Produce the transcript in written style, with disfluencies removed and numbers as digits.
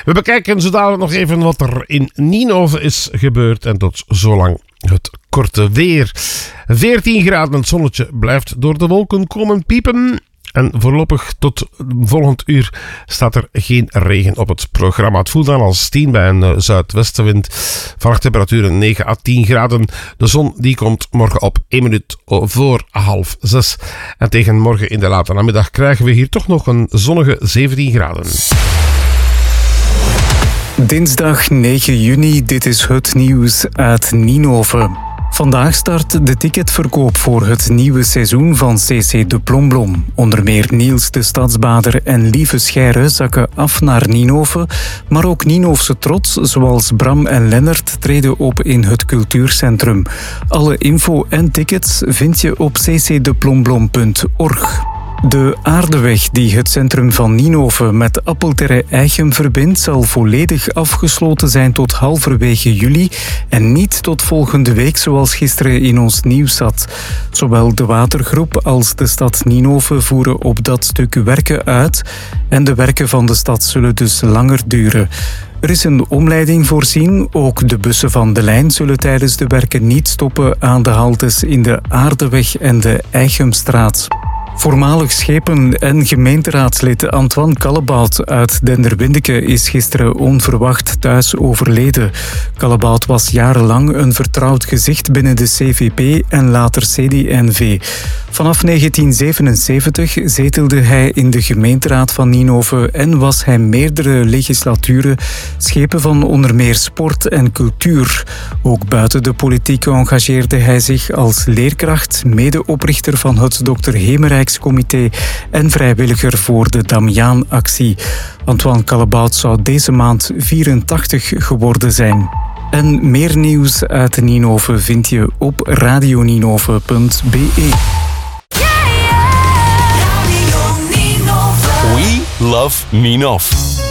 We bekijken zo dadelijk nog even wat er in Ninove is gebeurd. En tot zolang het korte weer. 14 graden, het zonnetje blijft door de wolken komen piepen. En voorlopig tot volgend uur staat er geen regen op het programma. Het voelt dan als 10 bij een zuidwestenwind. Vannacht temperaturen 9 à 10 graden. De zon die komt morgen op 1 minuut voor 5:30. En tegen morgen in de late namiddag krijgen we hier toch nog een zonnige 17 graden. Dinsdag 9 juni, dit is het nieuws uit Ninove. Vandaag start de ticketverkoop voor het nieuwe seizoen van CC de Plomblom. Onder meer Niels de Stadsbader en Lieve Scheire zakken af naar Ninove. Maar ook Ninofse trots, zoals Bram en Lennart, treden op in het cultuurcentrum. Alle info en tickets vind je op ccdeplomblom.org. De aardeweg die het centrum van Ninove met Appelterre-Eichem verbindt, zal volledig afgesloten zijn tot halverwege juli en niet tot volgende week zoals gisteren in ons nieuws zat. Zowel de watergroep als de stad Ninove voeren op dat stuk werken uit en de werken van de stad zullen dus langer duren. Er is een omleiding voorzien. Ook de bussen van de lijn zullen tijdens de werken niet stoppen aan de haltes in de Aardeweg en de Eichemstraat. Voormalig schepen- en gemeenteraadslid Antoine Callebout uit Denderwindeke is gisteren onverwacht thuis overleden. Callebout was jarenlang een vertrouwd gezicht binnen de CVP en later CD&V. Vanaf 1977 zetelde hij in de gemeenteraad van Ninove en was hij meerdere legislaturen schepen van onder meer sport en cultuur. Ook buiten de politiek engageerde hij zich als leerkracht, medeoprichter van het Dr. Hemerijkscomité en vrijwilliger voor de Damiaan-actie. Antoine Callebout zou deze maand 84 geworden zijn. En meer nieuws uit Ninove vind je op radioninove.be. We love Ninove.